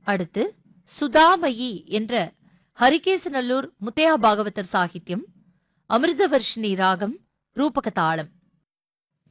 அடுத்து சுதாமயி என்ற ஹரிகேசநல்லூர் முத்தையா பாகவதர் சாகித்யம், அமிர்தவர்ஷினி ராகம், ரூபக தாளம்.